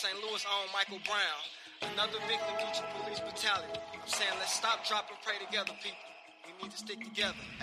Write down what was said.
St. Louis own Michael Brown, another victim due to police brutality. I'm saying let's stop, drop, and pray together, people. We need to stick together.